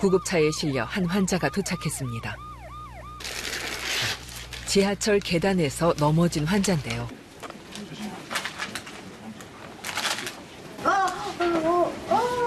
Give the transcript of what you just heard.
구급차에 실려 한 환자가 도착했습니다. 지하철 계단에서 넘어진 환자인데요.